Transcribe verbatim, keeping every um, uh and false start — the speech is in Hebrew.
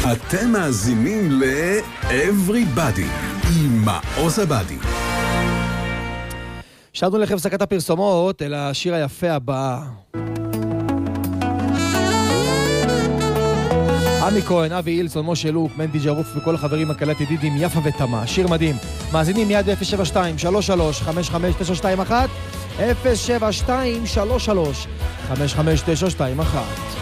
אתם מאזינים ל-Everybody עם מעוז עבדי. שרנו לכם הפסקת הפרסומות אל השיר היפה הבא. עמי כהן, אבי אילסון, משה לוק, מנדי ג'רוף וכל החברים הקלט ידידים יפה ותמה. שיר מדהים. מאזינים מיד ב-אפס שבע שתיים שלוש שלוש חמש חמש תשע שתיים אחת אפס שבע שתיים שלוש שלוש חמש חמש תשע שתיים אחת.